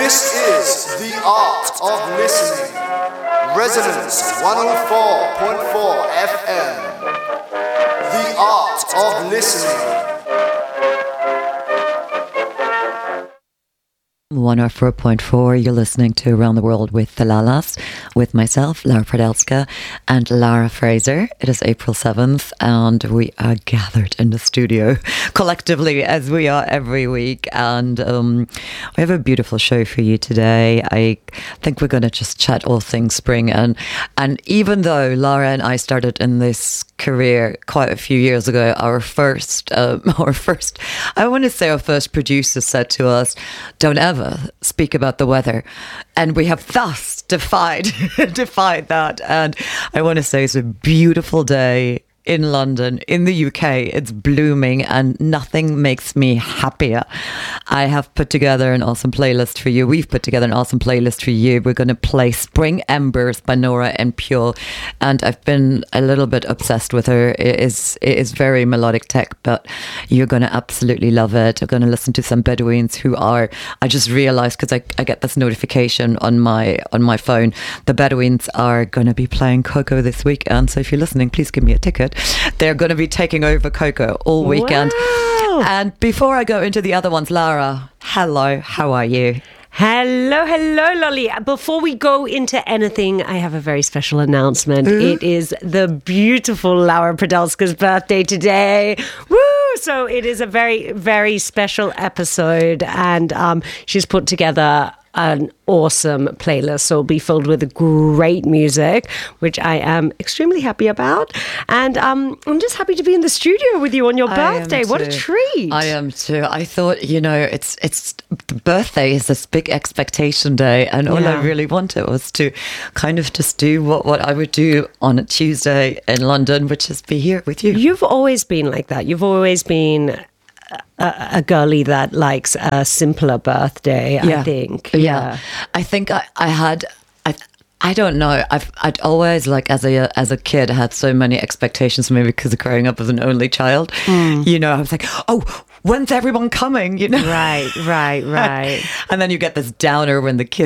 This is The Art of Listening. Resonance 104.4 FM. The Art of Listening. 104.4, you're listening to Around the World with the Lalas, with myself, Laura Pradelska, and Lara Fraser. It is April 7th, and we are gathered in the studio collectively, as we are every week, and we have a beautiful show for you today. I think we're going to just chat all things spring, and even though Lara and I started in this career quite a few years ago, our first producer said to us, don't ever speak about the weather, and we have thus defied that. And I want to say it's a beautiful day in London, in the UK. It's blooming and nothing makes me happier. I have put together an awesome playlist for you. We've put together an awesome playlist for you. We're going to play Spring Embers by Nora En Pure, and I've been a little bit obsessed with her. It is very melodic tech, but you're going to absolutely love it. We're going to listen to some Bedouins who are, I just realized because I get this notification on my phone, the Bedouins are going to be playing Coco this weekend, so if you're listening, please give me a ticket. They're going to be taking over Coco all weekend. Wow. And before I go into the other ones, Lara, hello, how are you? Hello, Lolly. Before we go into anything, I have a very special announcement. It is the beautiful Laura Pradelska's birthday today. Woo! So it is a very, very special episode, and she's put together an awesome playlist, so it'll be filled with great music, which I am extremely happy about. And I'm just happy to be in the studio with you on your birthday. What a treat. I am too. I thought, it's the birthday is this big expectation day, and all I really wanted was to kind of just do what I would do on a Tuesday in London, which is be here with you. You've always been like that. You've always been a girlie that likes a simpler birthday, I think. Yeah. I think I don't know. I'd always, like, as a kid, had so many expectations, maybe because of growing up as an only child. I was like, oh, when's everyone coming? Right. And then you get this downer when the kids